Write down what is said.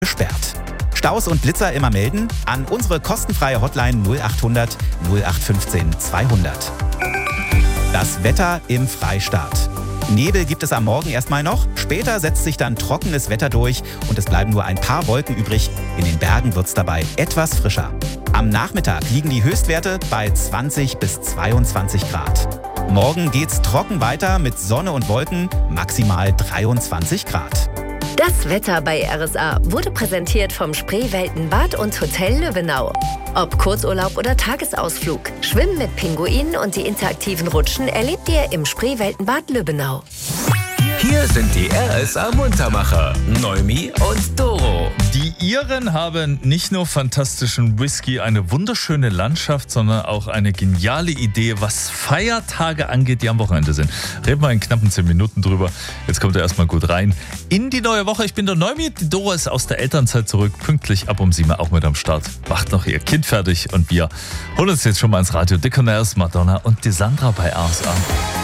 gesperrt. Staus und Blitzer immer melden an unsere kostenfreie Hotline 0800 0815 200. Das Wetter im Freistaat. Nebel gibt es am Morgen erstmal noch, später setzt sich dann trockenes Wetter durch und es bleiben nur ein paar Wolken übrig. In den Bergen wird es dabei etwas frischer. Am Nachmittag liegen die Höchstwerte bei 20 bis 22 Grad. Morgen geht's trocken weiter mit Sonne und Wolken, maximal 23 Grad. Das Wetter bei RSA wurde präsentiert vom Spreewelten-Bad und Hotel Löwenau. Ob Kurzurlaub oder Tagesausflug, Schwimmen mit Pinguinen und die interaktiven Rutschen erlebt ihr im Spreewelten-Bad Löwenau. Hier sind die RSA-Muntermacher, Noemi und Doro. Die Iren haben nicht nur fantastischen Whisky, eine wunderschöne Landschaft, sondern auch eine geniale Idee, was Feiertage angeht, die am Wochenende sind. Reden wir in knappen 10 Minuten drüber. Jetzt kommt er erstmal gut rein in die neue Woche. Ich bin der Noemi, die Doro ist aus der Elternzeit zurück, pünktlich ab um 7 auch mit am Start. Macht noch ihr Kind fertig und wir holen uns jetzt schon mal ins Radio. Dickonaires, Madonna und die Sandra bei RSA.